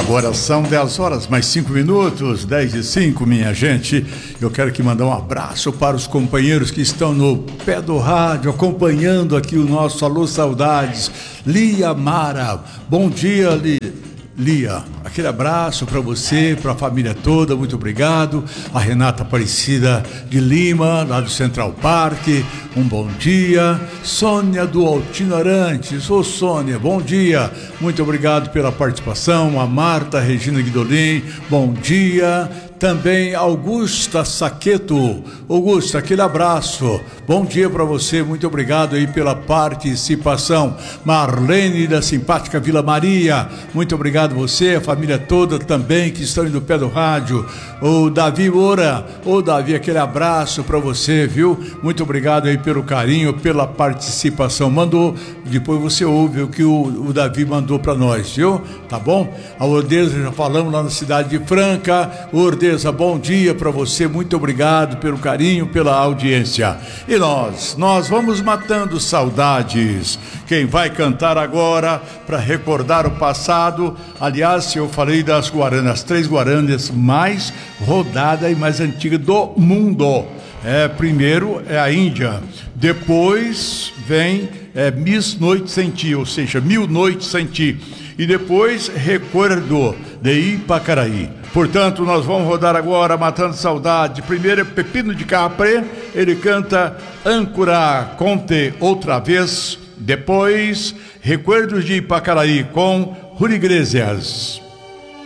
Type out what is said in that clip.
Agora são 10 horas mais 5 minutos, 10 e 5, minha gente. Eu quero aqui mandar um abraço para os companheiros que estão no pé do rádio, acompanhando aqui o nosso Alô Saudades. Lia Mara, bom dia, Lia, aquele abraço para você, para a família toda, muito obrigado. A Renata Aparecida de Lima, lá do Central Park, um bom dia. Sônia do Altino Arantes, ô Sônia, bom dia, muito obrigado pela participação. A Marta Regina Guidolin, bom dia. Também Augusta Saqueto. Augusta, aquele abraço. Bom dia para você, muito obrigado aí pela participação. Marlene da simpática Vila Maria, muito obrigado você, a família toda também que estão indo no pé do rádio. O Davi Moura, ô Davi, aquele abraço para você, viu? Muito obrigado aí pelo carinho, pela participação. Mandou, depois você ouve o que o Davi mandou para nós, viu? Tá bom? A Ordeza, já falamos lá na cidade de Franca. Ordeza, bom dia para você, muito obrigado pelo carinho, pela audiência. E nós vamos matando saudades. Quem vai cantar agora para recordar o passado? Aliás, eu falei das Guaranas, as 3 Guaranas mais rodada e mais antiga do mundo. Primeiro é a Índia, depois vem Miss Noite Sem Ti, ou seja, Mil Noites Sem Ti, e depois Recuerdo de Ipacaraí. Portanto, nós vamos rodar agora Matando Saudade. Primeiro é Pepino de Capre, ele canta Âncora Conte Outra Vez. Depois, Recuerdos de Ipacaraí com Julio Iglesias.